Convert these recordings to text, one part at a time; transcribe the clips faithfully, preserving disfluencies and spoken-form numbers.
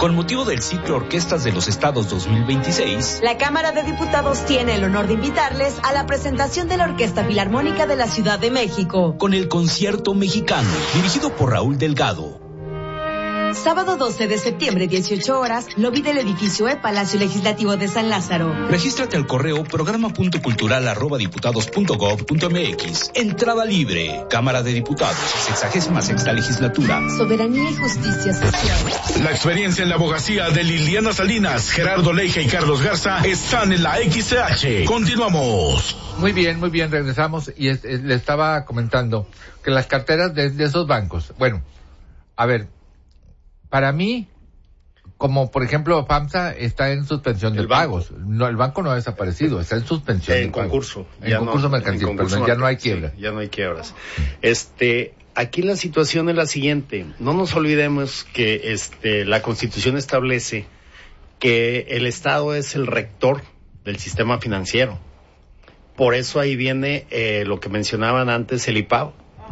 Con motivo del ciclo Orquestas de los Estados dos mil veintiséis, la Cámara de Diputados tiene el honor de invitarles a la presentación de la Orquesta Filarmónica de la Ciudad de México, con el Concierto Mexicano, dirigido por Raúl Delgado. Sábado doce de septiembre, dieciocho horas, lobby del edificio E, Palacio Legislativo de San Lázaro. Regístrate al correo programa punto cultural arroba diputados punto gob punto mx. Entrada libre. Cámara de Diputados, sexagésima sexta legislatura. Soberanía y justicia social. La experiencia en la abogacía de Liliana Salinas, Gerardo Leija y Carlos Garza están en la X C H. Continuamos. Muy bien, muy bien, regresamos y es, es, le estaba comentando que las carteras de, de esos bancos, bueno, a ver, para mí, como por ejemplo FAMSA está en suspensión de pagos, no, el banco no ha desaparecido, está en suspensión en de concurso, pagos. En concurso no, mercantil, en concurso perdón, ya no hay quiebra. Sí, ya no hay quiebras. Este, aquí la situación es la siguiente, no nos olvidemos que este la Constitución establece que el Estado es el rector del sistema financiero. Por eso ahí viene eh, lo que mencionaban antes, el I P A B,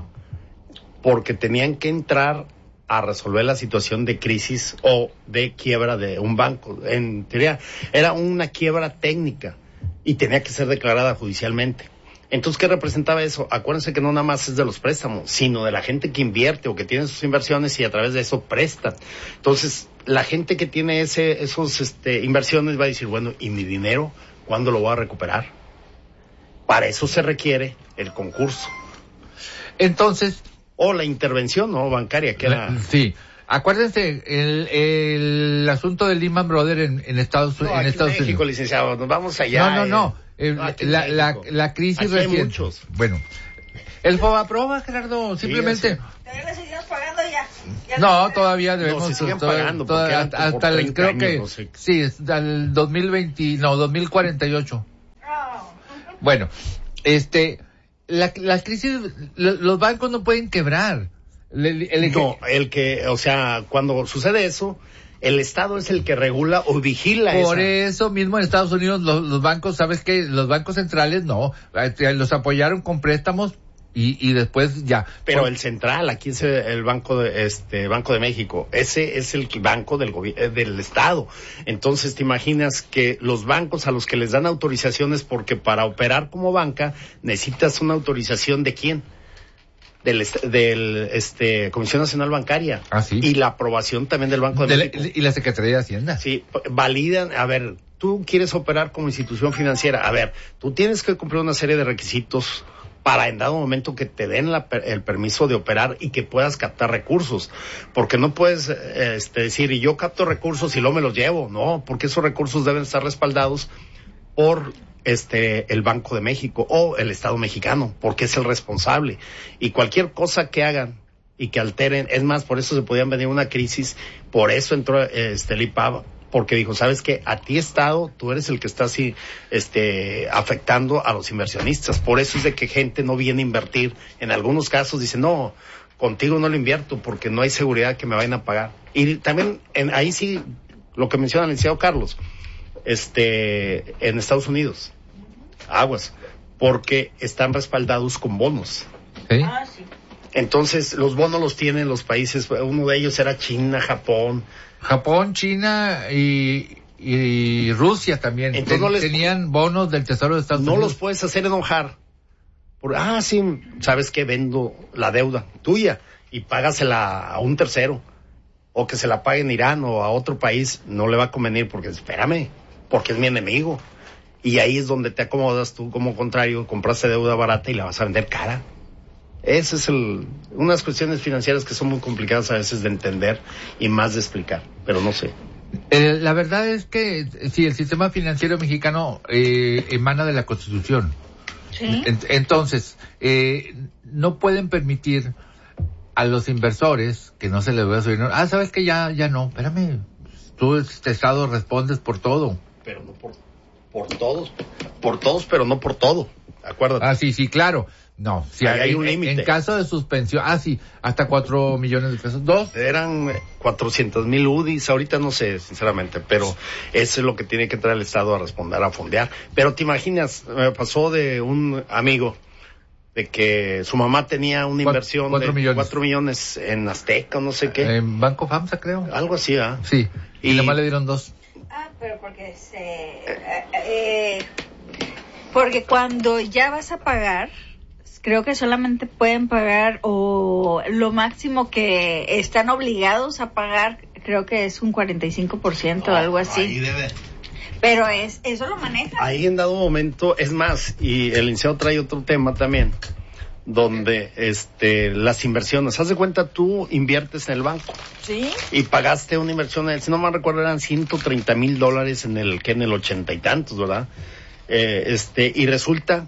porque tenían que entrar a resolver la situación de crisis o de quiebra de un banco. En teoría, era una quiebra técnica y tenía que ser declarada judicialmente. Entonces, ¿qué representaba eso? Acuérdense que no nada más es de los préstamos, sino de la gente que invierte o que tiene sus inversiones y a través de eso presta. Entonces, la gente que tiene ese, esos este, inversiones va a decir, bueno, ¿y mi dinero cuándo lo voy a recuperar? Para eso se requiere el concurso. Entonces, o la intervención, ¿no? Bancaria, que era... Sí. Acuérdense, el, el asunto del Lehman Brothers en, en Estados, no, en Estados México, Unidos. Licenciado, nos vamos allá. No, no, no. Eh. El, no la, la, la crisis aquí reciente. Hay muchos. Bueno. El FOBAPROA, Gerardo, simplemente... Sí, ¿todavía seguimos pagando ya? ¿Ya no, no, todavía debemos... No, se siguen toda, pagando. Toda, hasta hasta el, creo años, que... No sé. Sí, hasta el dos mil veinte... No, dos mil cuarenta y ocho. Oh. Bueno, este... La, la crisis... Los bancos no pueden quebrar. El, el, no, el que, o sea, cuando sucede eso, el Estado es el que regula o vigila. Por esa. eso mismo en Estados Unidos los, los bancos, ¿sabes qué? Los bancos centrales no, los apoyaron con préstamos y, y después ya. Pero Por... el central, aquí es el banco de, este, Banco de México, ese es el banco del gobierno, del Estado. Entonces te imaginas que los bancos a los que les dan autorizaciones, porque para operar como banca necesitas una autorización de quién? del del este Comisión Nacional Bancaria. Ah, sí. Y la aprobación también del Banco de, de México. La, y la Secretaría de Hacienda. Sí, validan, a ver, tú quieres operar como institución financiera, a ver, tú tienes que cumplir una serie de requisitos para en dado momento que te den la, el permiso de operar y que puedas captar recursos, porque no puedes este, decir, y yo capto recursos y luego me los llevo, no, porque esos recursos deben estar respaldados por este el Banco de México o el Estado mexicano, porque es el responsable, y cualquier cosa que hagan y que alteren, es más, por eso se podían venir una crisis, por eso entró este el I P A B, porque dijo, ¿sabes qué? A ti Estado, tú eres el que está así, este, afectando a los inversionistas. Por eso es de que gente no viene a invertir. En algunos casos dice, no, contigo no lo invierto porque no hay seguridad que me vayan a pagar. Y también, en, ahí sí, lo que menciona el licenciado Carlos, este, en Estados Unidos, aguas, porque están respaldados con bonos. ¿Sí? Ah, sí. Entonces, los bonos los tienen los países, uno de ellos era China, Japón, Japón, China y, y Rusia también. Entonces, Ten, no les, tenían bonos del Tesoro de Estados no Unidos. No los puedes hacer enojar. Por, ah, sí, ¿sabes qué? Vendo la deuda tuya y págasela a un tercero. O que se la pague en Irán o a otro país. No le va a convenir porque, espérame, porque es mi enemigo. Y ahí es donde te acomodas tú como contrario, compraste deuda barata y la vas a vender cara. Ese es el, unas cuestiones financieras que son muy complicadas a veces de entender y más de explicar, pero no sé. Eh, la verdad es que sí, el sistema financiero mexicano eh, emana de la Constitución. ¿Sí? En, entonces, eh, no pueden permitir a los inversores que no se les vea su dinero. Ah, ¿sabes qué? Ya, ya no, espérame, tú, este Estado, respondes por todo. Pero no por, por todos, por todos, pero no por todo, acuérdate. Ah, sí, sí, claro. No, si hay, hay, hay un en, límite. En caso de suspensión, ah, sí, hasta cuatro millones de pesos. Dos. Eran cuatrocientos mil U D Is, ahorita no sé, sinceramente, pero eso es lo que tiene que entrar el Estado a responder, a fondear. Pero te imaginas, me pasó de un amigo, de que su mamá tenía una Cuatro- inversión cuatro de millones. cuatro millones en Azteca, no sé qué. En Banco FAMSA, creo. Algo así, ¿ah? Sí. Y, Y- nomás le dieron dos. Ah, pero porque se... eh, eh, porque cuando ya vas a pagar, creo que solamente pueden pagar o lo máximo que están obligados a pagar, creo que es un cuarenta y cinco por ciento o algo así. Ahí debe. Pero es eso lo manejan. Ahí en dado momento, es más, y el licenciado trae otro tema también, donde este las inversiones, haz de cuenta, tú inviertes en el banco Sí. y pagaste una inversión, si no me recuerdo eran ciento treinta mil dólares en el que en el ochenta y tantos, ¿verdad? Eh, este y resulta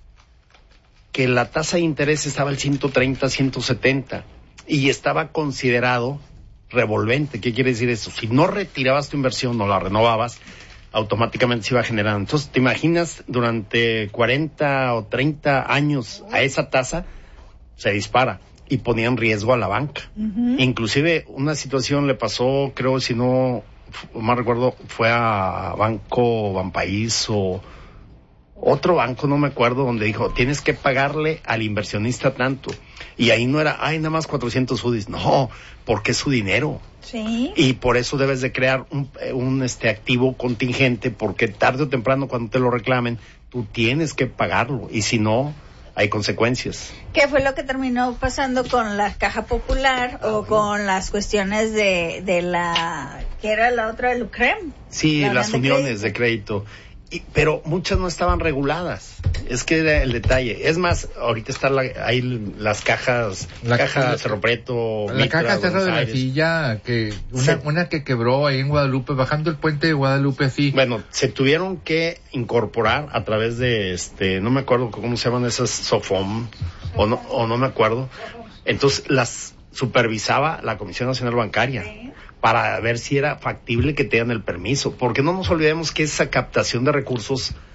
que la tasa de interés estaba al ciento treinta, ciento setenta y estaba considerado revolvente. ¿Qué quiere decir eso? Si no retirabas tu inversión o la renovabas, automáticamente se iba generando. Entonces, ¿te imaginas durante cuarenta o treinta años a esa tasa? Se dispara y ponía en riesgo a la banca. Uh-huh. Inclusive una situación le pasó, creo, si no más recuerdo, fue a Banco Banpaís o otro banco, no me acuerdo, donde dijo, tienes que pagarle al inversionista tanto. Y ahí no era, ay, nada más cuatrocientos U D Is. No, porque es su dinero. Sí. Y por eso debes de crear un, un este activo contingente, porque tarde o temprano cuando te lo reclamen, tú tienes que pagarlo. Y si no, hay consecuencias. ¿Qué fue lo que terminó pasando con la Caja Popular o con las cuestiones de, de la, ¿qué era la otra, el UCREM? Sí, La las Unión de uniones de crédito. Y, pero muchas no estaban reguladas. Es que era el detalle. Es más, ahorita están la, hay las cajas, La- caja la- Cerro Preto, La Mitra, caja Cerro Buenos de la Aires. Silla, que una, Sí. una que quebró ahí en Guadalupe, bajando el puente de Guadalupe así. Bueno, se tuvieron que incorporar a través de, este, no me acuerdo cómo se llaman esas, SOFOM, o no, o no me acuerdo. Entonces las supervisaba la Comisión Nacional Bancaria para ver si era factible que te den el permiso, porque no nos olvidemos que esa captación de recursos